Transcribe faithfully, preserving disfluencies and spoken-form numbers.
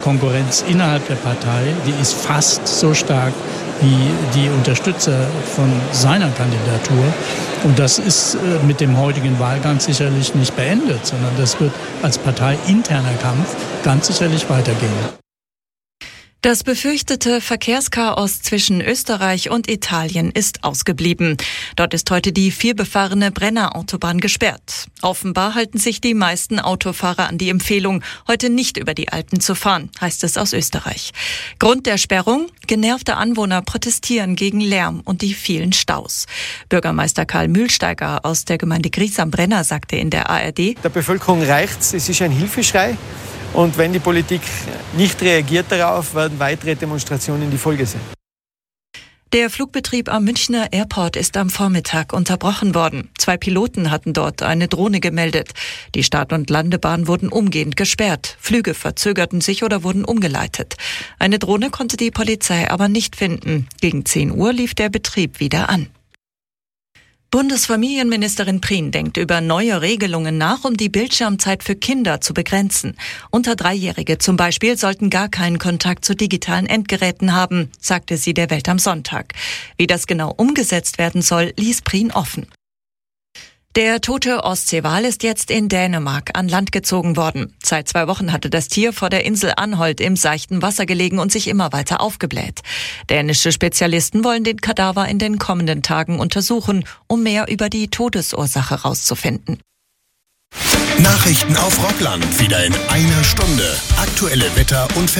Konkurrenz innerhalb der Partei, die ist fast so stark wie die Unterstützer von seiner Kandidatur. Und das ist mit dem heutigen Wahlgang sicherlich nicht beendet, sondern das wird als parteiinterner Kampf ganz sicherlich weitergehen. Das befürchtete Verkehrschaos zwischen Österreich und Italien ist ausgeblieben. Dort ist heute die vielbefahrene Brenner-Autobahn gesperrt. Offenbar halten sich die meisten Autofahrer an die Empfehlung, heute nicht über die Alpen zu fahren, heißt es aus Österreich. Grund der Sperrung? Genervte Anwohner protestieren gegen Lärm und die vielen Staus. Bürgermeister Karl Mühlsteiger aus der Gemeinde Gries am Brenner sagte in der A R D: Der Bevölkerung reicht's, es ist ein Hilfeschrei. Und wenn die Politik nicht reagiert darauf, werden weitere Demonstrationen die Folge sein. Der Flugbetrieb am Münchner Airport ist am Vormittag unterbrochen worden. Zwei Piloten hatten dort eine Drohne gemeldet. Die Start- und Landebahn wurden umgehend gesperrt. Flüge verzögerten sich oder wurden umgeleitet. Eine Drohne konnte die Polizei aber nicht finden. Gegen zehn Uhr lief der Betrieb wieder an. Bundesfamilienministerin Prien denkt über neue Regelungen nach, um die Bildschirmzeit für Kinder zu begrenzen. Unter Dreijährige zum Beispiel sollten gar keinen Kontakt zu digitalen Endgeräten haben, sagte sie der Welt am Sonntag. Wie das genau umgesetzt werden soll, ließ Prien offen. Der tote Ostseewal ist jetzt in Dänemark an Land gezogen worden. Seit zwei Wochen hatte das Tier vor der Insel Anholt im seichten Wasser gelegen und sich immer weiter aufgebläht. Dänische Spezialisten wollen den Kadaver in den kommenden Tagen untersuchen, um mehr über die Todesursache herauszufinden. Nachrichten auf Rockland wieder in einer Stunde. Aktuelle Wetter- und Verkehrsmeldungen.